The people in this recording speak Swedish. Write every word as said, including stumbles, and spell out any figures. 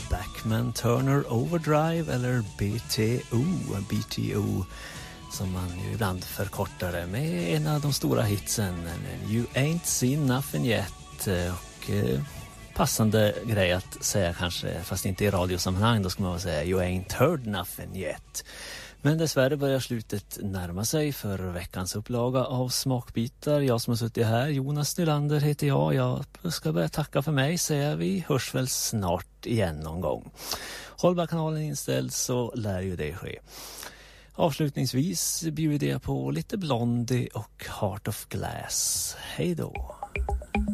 Bachman Turner Overdrive eller B T O, B T O som man ju ibland förkortar det med en av de stora hitsen You Ain't Seen Nothing Yet, och eh, passande grej att säga kanske, fast inte i radiosammanhang, då ska man säga You Ain't Heard Nothing Yet. Men dessvärre börjar slutet närma sig för veckans upplaga av Smakbitar. Jag som har suttit här, Jonas Nylander heter jag. Jag ska börja tacka för mig, säger vi hörs väl snart igen någon gång. Håll bara kanalen inställd så lär ju det ske. Avslutningsvis bjuder jag på lite Blondie och Heart of Glass. Hej då!